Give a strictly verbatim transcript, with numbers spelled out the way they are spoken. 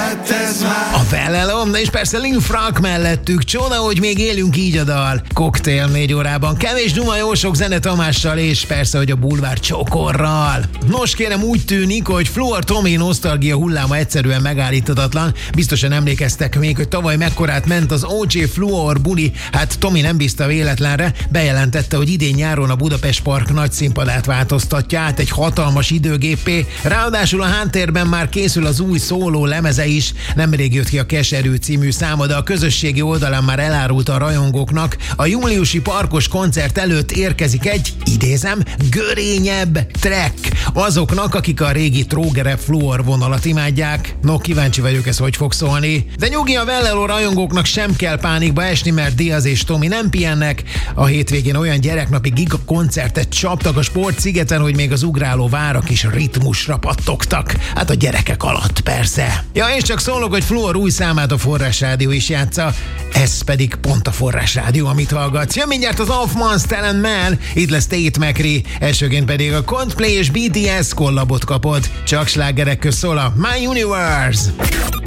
Hát ez már A felelom, és persze Lil Frank mellettük. Csoda, hogy még élünk így a dal. Koktél négy órában. Kevés duma, jó sok zene Tamással, és persze, hogy a bulvár csokorral. Nos kérem, úgy tűnik, hogy Fluor Tomi nosztalgia hulláma egyszerűen megállíthatatlan. Biztosan emlékeztek még, hogy tavaly mekkorát ment az o jé Fluor buli. Hát Tomi nem bízta véletlenre, bejelentette, hogy idén nyáron a Budapest Park nagy színpadát változtatja át egy hatalmas időgépé. Ráadásul a háttérben már készül az új szóló lemeze is. Nemrég jött ki a Keserű című száma, de a közösségi oldalán már elárulta a rajongóknak. A júliusi parkos koncert előtt érkezik egy, idézem, görényebb track azoknak, akik a régi trógerebb Fluor vonalat imádják. No, kíváncsi vagyok, ez hogy fog szólni. De nyugi, a Velleló rajongóknak sem kell pánikba esni, mert Diaz és Tomi nem pihennek. A hétvégén olyan gyereknapi giga koncertet csaptak a Sportszigeten, hogy még az ugráló várak is ritmusra pattogtak. Hát a gyerekek alatt persze. Ja, és csak szólok, hogy Fluor új számát a Forrás Rádió is játsza, ez pedig pont a Forrás Rádió, amit hallgatsz. Jön mindjárt az Off Months Talent Man, itt lesz Tate McRae, elsőként pedig a Coldplay és bé té es kollabot kapod. Csak slágerek közt szól a My Universe.